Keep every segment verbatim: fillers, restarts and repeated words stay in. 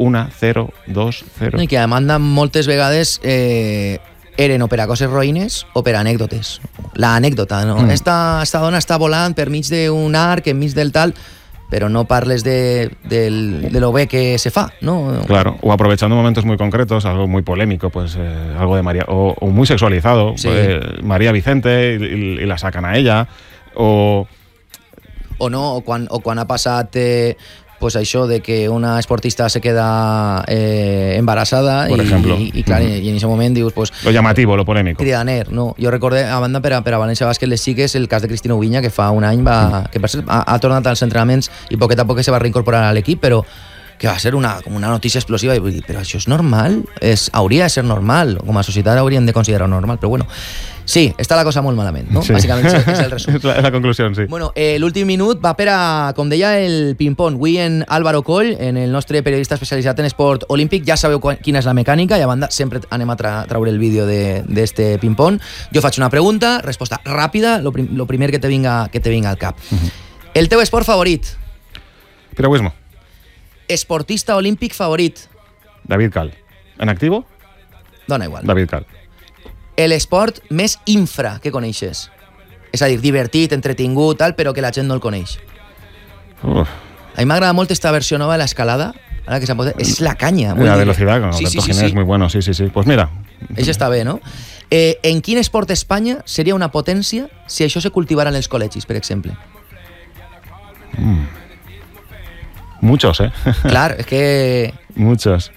una, cero, dos, cero. I que a demanda moltes vegades eh, eren o per a coses roïnes o per a anècdotes. L'anècdota, no? Mm. Esta, esta dona està volant per mig d'un arc, enmig del tal, pero no parles de, de, de lo bé que se fa, ¿no? Claro, o aprovechando momentos muy concretos, algo muy polémico, pues eh, algo de María, o, o muy sexualizado, sí. pues, María Vicente, y, y la sacan a ella, o... O no, o quan, o quan ha passat... Eh, pues això de que una esportista se queda eh, embarassada por i, ejemplo. i, i, clar, uh-huh. i en aquest moment dius... Pues, lo llamativo, lo polémico. Cridaner, no? Jo recordé, a banda per a, per a València Bàsquet, les xiques, el cas de Cristina Ubiña, que fa un any va, uh-huh. que ha, ha tornat als entrenaments i poquet a poc se va reincorporar a l'equip, però que va ser una, com una notícia explosiva i vull dir, però això és normal? És, hauria de ser normal, com a societat hauríem de considerar normal, però bueno, sí, està la cosa molt malament, no? Sí. Bàsicament és, és el resum. És la, la conclusió, sí. Bueno, eh, l'últim minut va per a, com deia, el ping-pong. Avui en Álvaro Coll, en el nostre periodista especialitzat en esport olímpic, ja sabeu quina és la mecànica i a banda sempre anem a tra traure el vídeo d'este ping-pong. Jo faig una pregunta, resposta ràpida, lo, prim lo primer que te vinga, que te vinga al cap. Uh-huh. El teu esport favorit? Piragüismo. Esportista olímpic favorit? David Cal. En activo? Dona igual. David Cal. L'esport més infra que coneixes? És a dir, divertit, entretingut, tal, però que la gent no el coneix. Uf. A mi m'agrada molt esta versió nova de l'escalada, ara que s'ha posat, és la canya. La velocidad, con sí, Alberto sí, sí, Ginés, sí. muy bueno, sí, sí, sí. Pues mira. Això està bé, no? Eh, en quin esport d'Espanya seria una potència si això se cultivara en els col·legis, per exemple? Mm. Muchos, ¿eh? Clar, és que... Muchos.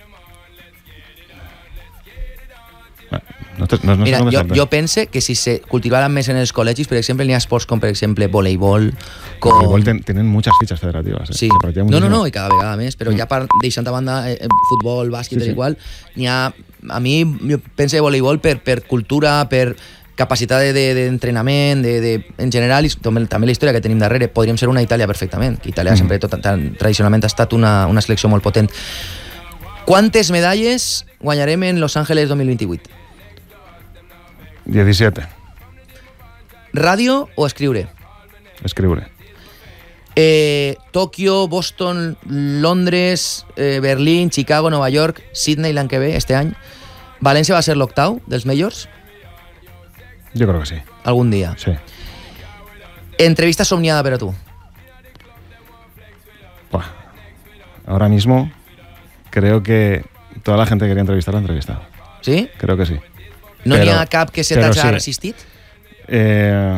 No te, no, no Mira, sé jo, jo pense que si se cultivaran més en els col·legis, per exemple, n'hi ha esports com, per exemple, voleibol... Com... Voleibol ten, tenen muchas fichas federativas. Eh? Sí. No, no, no, i cada vegada més, però ja per deixant a banda eh, futbol, bàsquet, sí, sí. igual, n'hi ha... A mi, jo penso de voleibol per, per cultura, per capacitat d'entrenament, de, de, de, en general, i també, també la història que tenim darrere. Podríem ser una Itàlia perfectament, que Itàlia mm. sempre tot, tradicionalment ha estat una, una selecció molt potent. Quantes medalles guanyarem en Los Ángeles dos mil vint-i-vuit? diecisiete. Ràdio o escriure? Escriure. Eh, Tòquio, Boston, Londres, eh, Berlín, Chicago, Nova York, Sydney l'any que ve, este any. València va ser l'octau dels majors? Yo creo que sí. Algún día. Sí. Entrevista soñada para tú. Buah. Ahora mismo creo que toda la gente que quería entrevistar la ha entrevistado. ¿Sí? Creo que sí. ¿No n'hi ha cap que se t'hagi sí. resistit? Eh,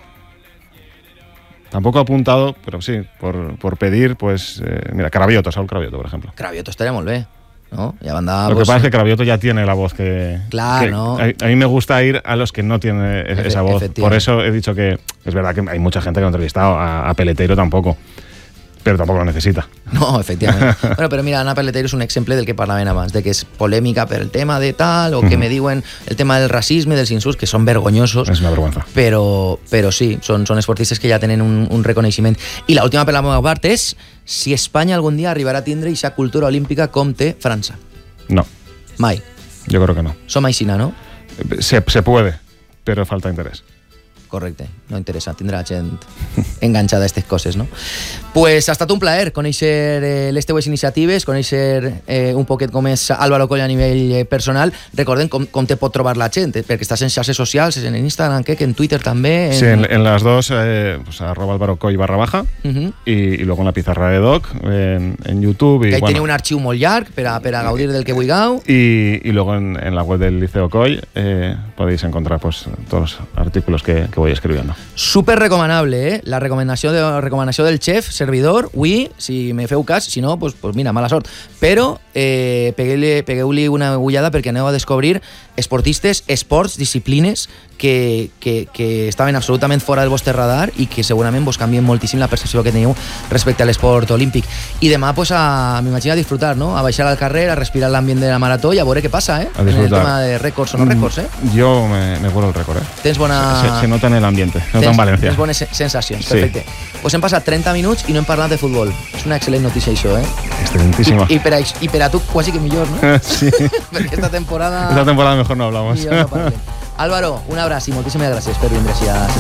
tampoco apuntado, pero sí, por, por pedir, pues... Eh, mira, Cravioto, Saúl Cravioto, por ejemplo. Cravioto estaría muy bien, ¿no? Y a banda, Lo pues, que pasa es que Cravioto ya tiene la voz que... Claro, que, ¿no? A, a mí me gusta ir a los que no tienen Efe, esa voz. Por eso he dicho que es verdad que hay mucha gente que no ha entrevistado, a, a Peleteiro tampoco. Pero tampoco lo necesita. No, efectivament. Bueno, però mira, Ana Peleteiro és un exemple del que parlàvem abans, de que és polèmica per el tema de tal, o que me diuen el tema del racisme, dels insults, que són vergonyosos. És una vergüenza. Però, però sí, són, són esportistes que ja tenen un, un reconeixement. I l'última per la meva part és si Espanya algun dia arribarà a tindre aquesta cultura olímpica com té França. No. Mai. Yo creo que no. Som aixina, no? Se, se puede, pero falta interés. Correcte, no interessa, tindrà gent enganxada a aquestes coses, no? Pues ha estat un plaer conèixer eh, les teues iniciatives, conèixer eh, un poquet com és Álvaro Coll a nivell eh, personal. Recordem com, com te pot trobar la gent, eh? Perquè estàs en xarxes socials, en Instagram, que en Twitter també. En... Sí, en, en las dos, eh, pues arroba Álvaro Coll barra baja, uh-huh. y, y luego en la pizarra de Doc, en, en YouTube. Y, que ahí bueno, tiene un arxiu molt llarg per a, per a gaudir del que vulgueu. Y, y luego en, en la web del Liceo Coll eh, podéis encontrar pues todos los artículos que, que voy escribiendo. Súper recomanable, eh? La recomanació, de, recomanació del chef, servidor, ui, si me feu cas, si no, pues, pues mira, mala sort. Però eh, pegueu-li pegueu una ullada perquè aneu a descobrir esportistes, esports, disciplines que, que, que estaven absolutament fora del vostre radar i que segurament vos canvien moltíssim la percepció que teniu respecte a l'esport olímpic. I demà, pues, a, m'imagino, a disfrutar, no? A baixar al carrer, a respirar l'ambient de la marató i a veure què passa, eh? A disfrutar. En el tema de rècords o no rècords, eh? Yo me, me vuelo el récord, eh? Tens bona... Se, se nota en el ambiente, se nota en València. Tens bones sensacions, Sí. perfecte. Pues hem passat trenta minuts i no hem parlat de futbol. És una excel·lent notícia, això, eh? Excelentísima. I, i, per, a, I per a tu quasi que millor, no? Sí. Perquè esta temporada... Esta temporada mejor no hablamos. Millor no parlem. Álvaro, un abraç i moltíssimes gràcies per vindre així a